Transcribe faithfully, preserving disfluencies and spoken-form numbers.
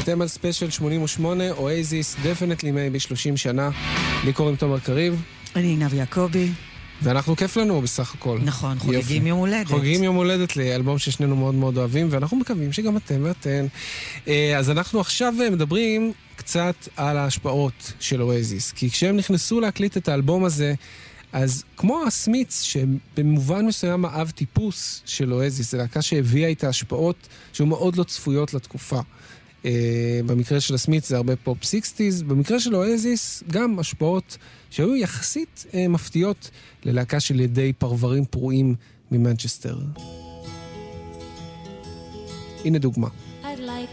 אתם על ספיישל שמונים ושמונה, אוייזיס, Definitely Maybe שלושים שנה. לי קוראים תומר קריב. אני עינב יעקבי. ואנחנו כיף לנו בסך הכל. נכון, חוגגים יום הולדת. חוגגים יום הולדת לאלבום ששנינו מאוד מאוד אוהבים, ואנחנו מקווים שגם אתם ואתן. אז אנחנו עכשיו מדברים קצת על ההשפעות של אוייזיס, כי כשהם נכנסו להקליט את האלבום הזה, אז כמו הסמיץ, שבמובן מסוים האב טיפוס של אוייזיס, זה להקה שהביאה איתה השפעות שהיו מאוד לא צפויות לתקופה. Uh, במקרה של הסמיץ זה הרבה פופ סיקסטיז, במקרה של אוייזיס גם השפעות שהיו יחסית uh, מפתיעות ללהקה של ידי פרברים פרועים ממנצ'סטר. הנה דוגמה.